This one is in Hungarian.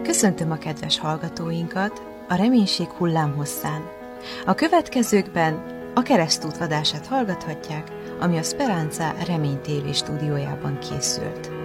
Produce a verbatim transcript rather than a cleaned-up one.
Köszöntöm a kedves hallgatóinkat a Reménység hullámhosszán. A következőkben a Keresztút vadását hallgathatják, ami a Speranza Remény té vé stúdiójában készült.